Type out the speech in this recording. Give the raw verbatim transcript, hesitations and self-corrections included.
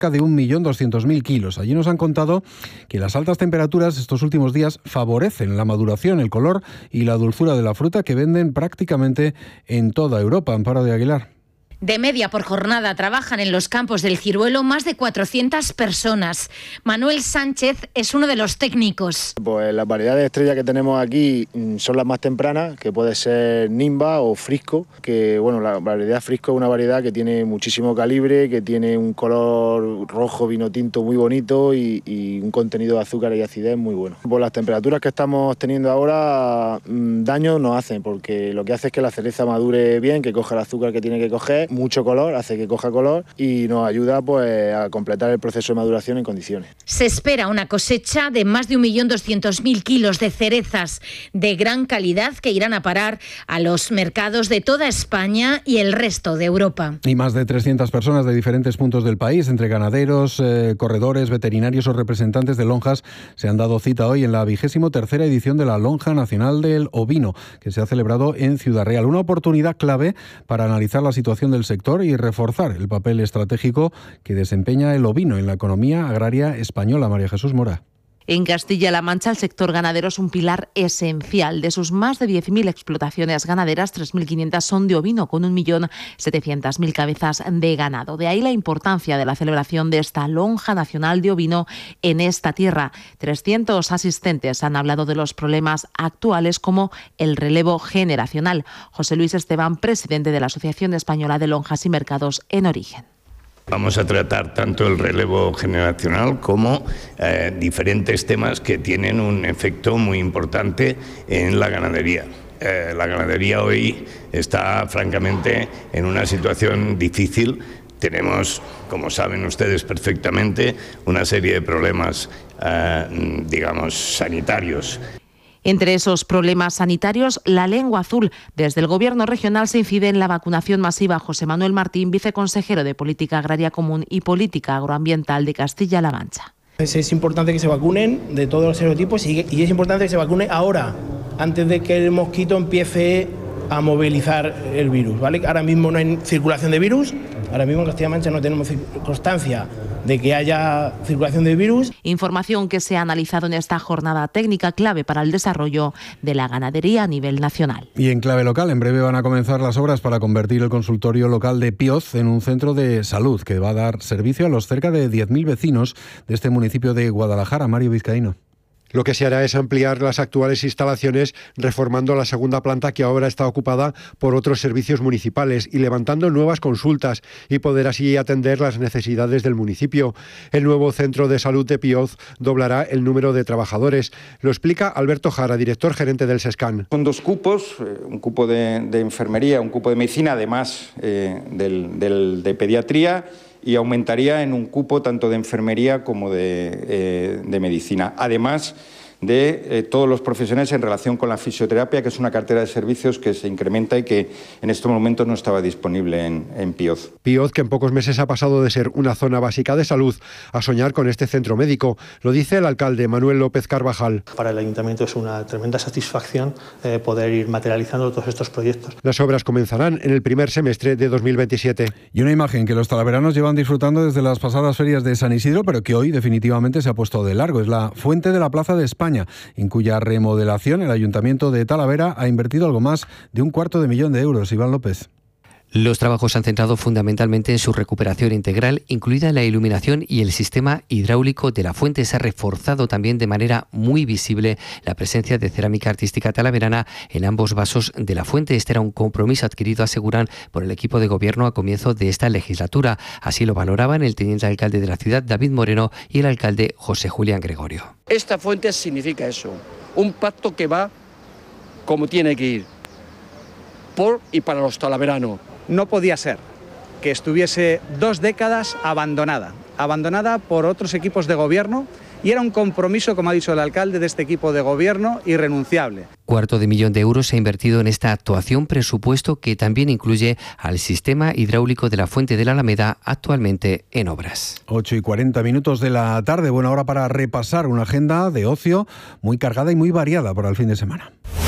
de un millón doscientos mil kilos. Allí nos han contado que las altas temperaturas estos últimos días favorecen la maduración, el color y la dulzura de la fruta que venden prácticamente en toda Europa. Amparo de Aguilar. De media por jornada trabajan en los campos del ciruelo más de cuatrocientas personas. Manuel Sánchez es uno de los técnicos. Pues las variedades estrella que tenemos aquí son las más tempranas, que puede ser Nimba o Frisco, que bueno, la variedad Frisco es una variedad que tiene muchísimo calibre, que tiene un color rojo vino tinto muy bonito y, y un contenido de azúcar y acidez muy bueno. Pues las temperaturas que estamos teniendo ahora mmm, daño nos hacen, porque lo que hace es que la cereza madure bien, que coja el azúcar que tiene que coger, mucho color, hace que coja color y nos ayuda pues a completar el proceso de maduración en condiciones. Se espera una cosecha de más de un millón doscientos mil kilos de cerezas de gran calidad que irán a parar a los mercados de toda España y el resto de Europa. Y más de trescientas personas de diferentes puntos del país, entre ganaderos, eh, corredores, veterinarios o representantes de lonjas, se han dado cita hoy en la vigésimo tercera edición de la Lonja Nacional del Ovino, que se ha celebrado en Ciudad Real. Una oportunidad clave para analizar la situación del sector y reforzar el papel estratégico que desempeña el ovino en la economía agraria española. María Jesús Mora. En Castilla-La Mancha, el sector ganadero es un pilar esencial. De sus más de diez mil explotaciones ganaderas, tres mil quinientas son de ovino, con un millón setecientas mil cabezas de ganado. De ahí la importancia de la celebración de esta Lonja Nacional de Ovino en esta tierra. trescientos asistentes han hablado de los problemas actuales como el relevo generacional. José Luis Esteban, presidente de la Asociación Española de Lonjas y Mercados en Origen. Vamos a tratar tanto el relevo generacional como eh, diferentes temas que tienen un efecto muy importante en la ganadería. Eh, la ganadería hoy está francamente en una situación difícil. Tenemos, como saben ustedes perfectamente, una serie de problemas, eh, digamos, sanitarios. Entre esos problemas sanitarios, la lengua azul. Desde el Gobierno regional se incide en la vacunación masiva. José Manuel Martín, viceconsejero de Política Agraria Común y Política Agroambiental de Castilla-La Mancha. Es, es importante que se vacunen de todos los serotipos y, y es importante que se vacune ahora, antes de que el mosquito empiece a movilizar el virus, ¿vale? Ahora mismo no hay circulación de virus, ahora mismo en Castilla-La Mancha no tenemos constancia de que haya circulación de virus. Información que se ha analizado en esta jornada técnica clave para el desarrollo de la ganadería a nivel nacional. Y en clave local, en breve van a comenzar las obras para convertir el consultorio local de Pioz en un centro de salud que va a dar servicio a los cerca de diez mil vecinos de este municipio de Guadalajara. Mario Vizcaíno. Lo que se hará es ampliar las actuales instalaciones, reformando la segunda planta que ahora está ocupada por otros servicios municipales y levantando nuevas consultas y poder así atender las necesidades del municipio. El nuevo centro de salud de Pioz doblará el número de trabajadores. Lo explica Alberto Jara, director gerente del SESCAN. Son dos cupos, un cupo de, de enfermería, un cupo de medicina, además eh, del, del, de pediatría, y aumentaría en un cupo tanto de enfermería como de, eh, de medicina. Además de eh, todos los profesionales en relación con la fisioterapia, que es una cartera de servicios que se incrementa y que en estos momentos no estaba disponible en, en Pioz. Pioz, que en pocos meses ha pasado de ser una zona básica de salud a soñar con este centro médico. Lo dice el alcalde Manuel López Carvajal. Para el ayuntamiento es una tremenda satisfacción eh, poder ir materializando todos estos proyectos. Las obras comenzarán en el primer semestre de dos mil veintisiete. Y una imagen que los talaveranos llevan disfrutando desde las pasadas ferias de San Isidro, pero que hoy definitivamente se ha puesto de largo. Es la fuente de la Plaza de España, en cuya remodelación el Ayuntamiento de Talavera ha invertido algo más de un cuarto de millón de euros. Iván López. Los trabajos se han centrado fundamentalmente en su recuperación integral, incluida la iluminación y el sistema hidráulico de la fuente. Se ha reforzado también de manera muy visible la presencia de cerámica artística talaverana en ambos vasos de la fuente. Este era un compromiso adquirido, aseguran, por el equipo de gobierno a comienzo de esta legislatura. Así lo valoraban el teniente alcalde de la ciudad, David Moreno, y el alcalde José Julián Gregorio. Esta fuente significa eso, un pacto que va como tiene que ir, por y para los talaveranos. No podía ser que estuviese dos décadas abandonada, abandonada por otros equipos de gobierno, y era un compromiso, como ha dicho el alcalde, de este equipo de gobierno irrenunciable. Cuarto de millón de euros se ha invertido en esta actuación, presupuesto que también incluye al sistema hidráulico de la Fuente de la Alameda, actualmente en obras. ocho y cuarenta minutos de la tarde, buena hora para repasar una agenda de ocio muy cargada y muy variada para el fin de semana.